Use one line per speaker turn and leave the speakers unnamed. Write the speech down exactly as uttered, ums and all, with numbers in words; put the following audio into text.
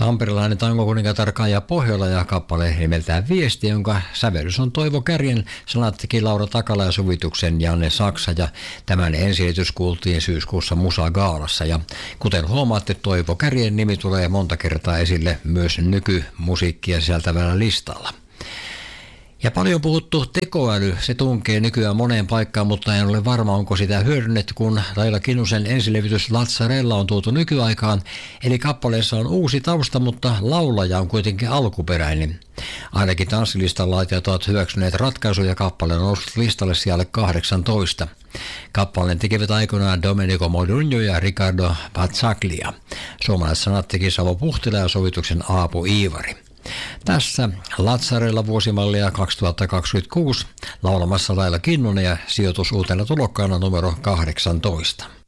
Tamperelainen tangokuningatar Kaija Pohjola ja kappale nimeltään Viesti, jonka sävellys on Toivo Kärjen, sanat teki Laura Takala ja sovituksen Janne Saksa, ja tämän ensiesitys kuultiin syyskuussa Musa Gaalassa. Ja kuten huomaatte, Toivo Kärjen nimi tulee monta kertaa esille myös nykymusiikkia sisältävällä listalla. Ja paljon puhuttu tekoäly, se tunkee nykyään moneen paikkaan, mutta en ole varma, onko sitä hyödynnetty, kun Laila Kinnusen ensilevitys Lazzarella on tuotu nykyaikaan. Eli kappaleessa on uusi tausta, mutta laulaja on kuitenkin alkuperäinen. Ainakin tanssilistanlaatijat ovat hyväksyneet ratkaisuja, kappale on noussut listalle sijalle kahdeksantoista. Kappaleen tekevät aikoinaan Domenico Modugno ja Riccardo Pazzaglia. Suomalaiset sanat teki Savo Puhtila ja sovituksen Aapo Iivari. Tässä Lazzarella vuosimallia kaksituhattakaksikymmentäkuusi laulamassa Laila Kinnunen ja sijoitus uutena tulokkaana numero kahdeksantoista.